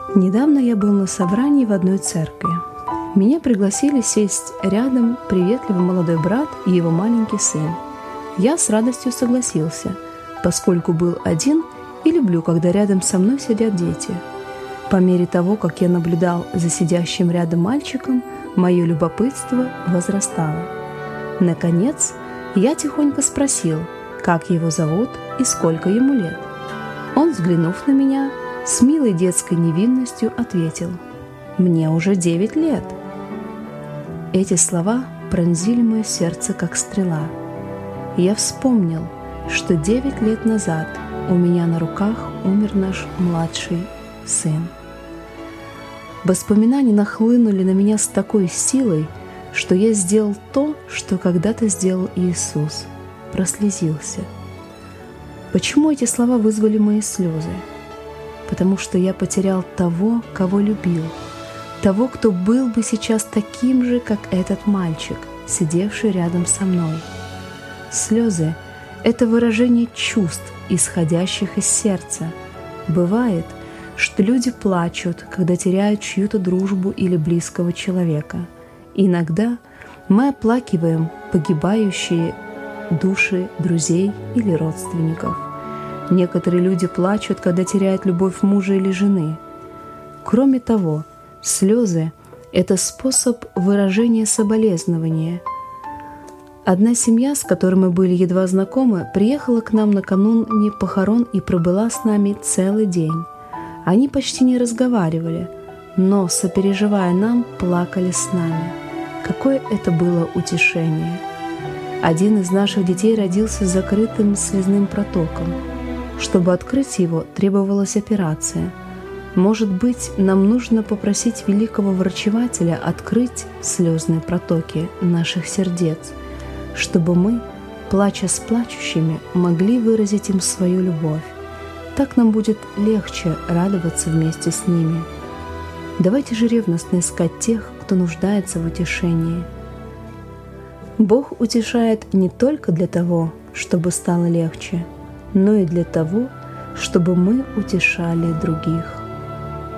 Недавно я был на собрании в одной церкви. Меня пригласили сесть рядом приветливый молодой брат и его маленький сын. Я с радостью согласился, поскольку был один и люблю, когда рядом со мной сидят дети. По мере того, как я наблюдал за сидящим рядом мальчиком, мое любопытство возрастало. Наконец, я тихонько спросил, как его зовут и сколько ему лет. Он, взглянув на меня, с милой детской невинностью ответил: «Мне уже 9 лет». Эти слова пронзили мое сердце, как стрела. Я вспомнил, что 9 лет назад у меня на руках умер наш младший сын. Воспоминания нахлынули на меня с такой силой, что я сделал то, что когда-то сделал Иисус – прослезился. Почему эти слова вызвали мои слезы? Потому что я потерял того, кого любил, того, кто был бы сейчас таким же, как этот мальчик, сидевший рядом со мной. Слезы – это выражение чувств, исходящих из сердца. Бывает, что люди плачут, когда теряют чью-то дружбу или близкого человека. Иногда мы оплакиваем погибающие души друзей или родственников. Некоторые люди плачут, когда теряют любовь мужа или жены. Кроме того, слезы – это способ выражения соболезнования. Одна семья, с которой мы были едва знакомы, приехала к нам накануне похорон и пробыла с нами целый день. Они почти не разговаривали, но, сопереживая нам, плакали с нами. Какое это было утешение! Один из наших детей родился с закрытым слезным протоком. Чтобы открыть его, требовалась операция. Может быть, нам нужно попросить великого врачевателя открыть слезные протоки наших сердец, чтобы мы, плача с плачущими, могли выразить им свою любовь. Так нам будет легче радоваться вместе с ними. Давайте же ревностно искать тех, кто нуждается в утешении. Бог утешает не только для того, чтобы стало легче, но и для того, чтобы мы утешали других.